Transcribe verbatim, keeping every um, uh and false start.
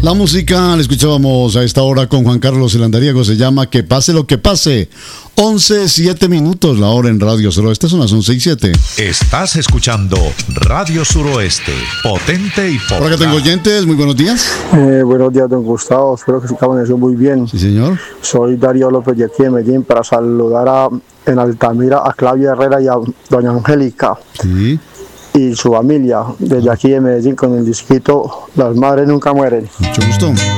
La música la escuchábamos a esta hora con Juan Carlos Elandariego, se llama Que pase lo que pase. once, siete minutos la hora en Radio Suroeste, son las once y siete. Estás escuchando Radio Suroeste, potente y popular. Por acá tengo oyentes, muy buenos días. Eh, buenos días, don Gustavo, espero que se amanecido muy bien. Sí, señor. Soy Darío López de aquí de Medellín para saludar a, en Altamira a Claudia Herrera y a doña Angélica. Sí. Y su familia desde aquí de Medellín con el disquito Las Madres Nunca Mueren. Mucho gusto.